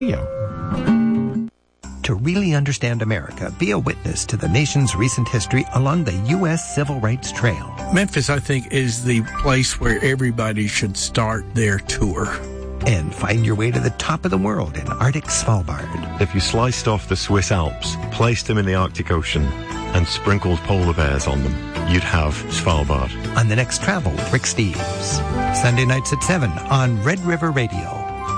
To really understand America, be a witness to the nation's recent history along the U.S. Civil Rights Trail. Memphis, I think, is the place where everybody should start their tour. And find your way to the top of the world in Arctic Svalbard. If you sliced off the Swiss Alps, placed them in the Arctic Ocean, and sprinkled polar bears on them, you'd have Svalbard. On the next Travel with Rick Steves. Sunday nights at 7 on Red River Radio.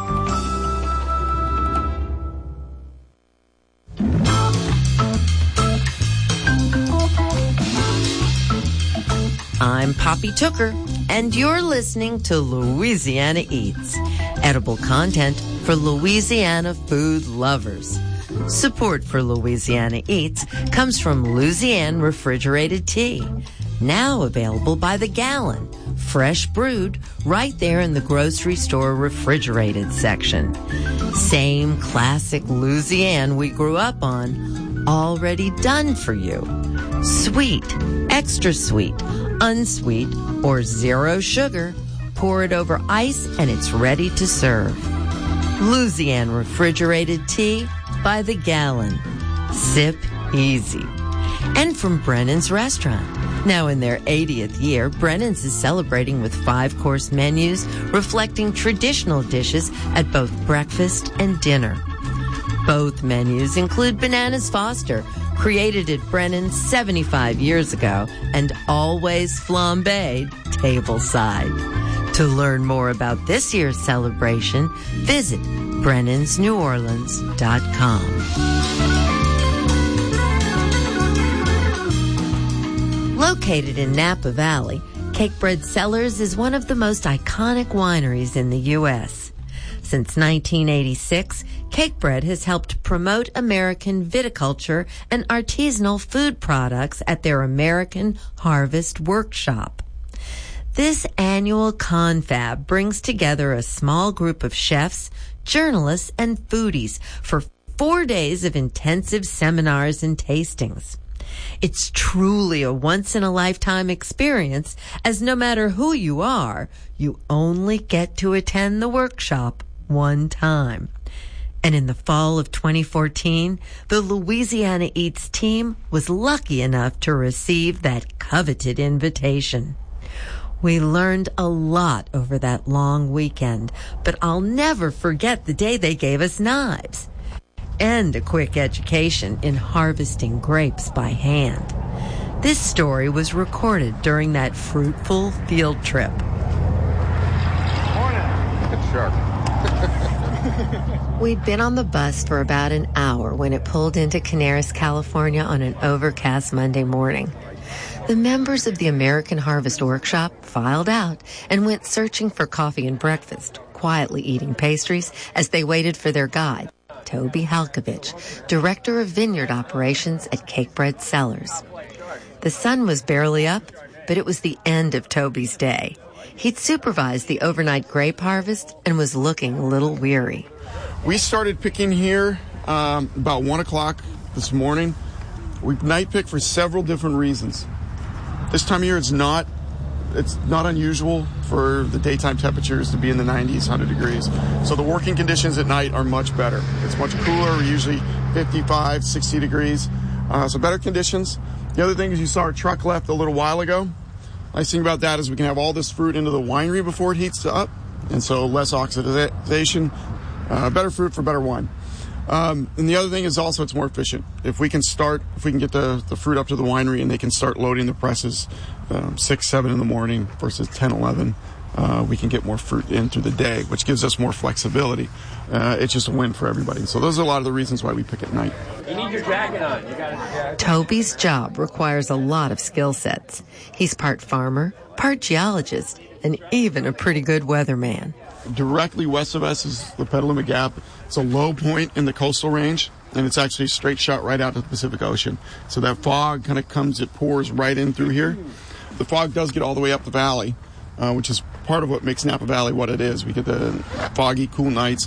I'm Poppy Tooker, and you're listening to Louisiana Eats, edible content for Louisiana food lovers. Support for Louisiana Eats comes from Louisiana Refrigerated Tea, now available by the gallon, fresh brewed right there in the grocery store refrigerated section. Same classic Louisiana we grew up on, already done for you. Sweet, extra sweet, unsweet, or zero sugar. Pour it over ice and it's ready to serve. Louisiana Refrigerated Tea by the gallon. Sip easy. And from Brennan's Restaurant. Now in their 80th year, Brennan's is celebrating with 5-course menus reflecting traditional dishes at both breakfast and dinner. Both menus include Bananas Foster, created at Brennan's 75 years ago, and always flambéed tableside. To learn more about this year's celebration, visit Brennan'sNewOrleans.com. Located in Napa Valley, Cakebread Cellars is one of the most iconic wineries in the U.S. Since 1986, Cakebread has helped promote American viticulture and artisanal food products at their American Harvest Workshop. This annual confab brings together a small group of chefs, journalists, and foodies for 4 days of intensive seminars and tastings. It's truly a once-in-a-lifetime experience, as no matter who you are, you only get to attend the workshop one time. And in the fall of 2014, the Louisiana Eats team was lucky enough to receive that coveted invitation. We learned a lot over that long weekend, but I'll never forget the day they gave us knives and a quick education in harvesting grapes by hand. This story was recorded during that fruitful field trip. Morning. It's sharp. We'd been on the bus for about an hour when it pulled into Canaris, California on an overcast Monday morning. The members of the American Harvest Workshop filed out and went searching for coffee and breakfast, quietly eating pastries as they waited for their guide, Toby Halkovich, Director of Vineyard Operations at Cakebread Cellars. The sun was barely up, but it was the end of Toby's day. He'd supervised the overnight grape harvest and was looking a little weary. We started picking here about 1 o'clock this morning. We night pick for several different reasons. This time of year, it's not unusual for the daytime temperatures to be in the 90s, 100 degrees. So the working conditions at night are much better. It's much cooler, usually 55, 60 degrees. So better conditions. The other thing is you saw our truck left a little while ago. Nice thing about that is we can have all this fruit into the winery before it heats up. And so less oxidation, better fruit for better wine. And the other thing is also it's more efficient. If we can get the fruit up to the winery and they can start loading the presses 6, 7 in the morning versus 10, 11, we can get more fruit in through the day, which gives us more flexibility. It's just a win for everybody. So those are a lot of the reasons why we pick at night. You need your jacket on. You got it. Toby's job requires a lot of skill sets. He's part farmer, part geologist, and even a pretty good weatherman. Directly west of us is the Petaluma Gap. It's a low point in the coastal range, and it's actually a straight shot right out to the Pacific Ocean. So that fog kind of pours right in through here. The fog does get all the way up the valley, which is part of what makes Napa Valley what it is. We get the foggy, cool nights.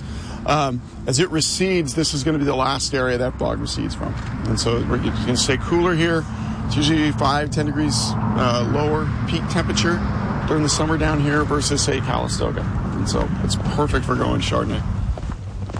As it recedes, this is going to be the last area that fog recedes from. And so we're going to stay cooler here. It's usually 5, 10 degrees lower peak temperature during the summer down here versus, say, Calistoga. And so it's perfect for growing Chardonnay.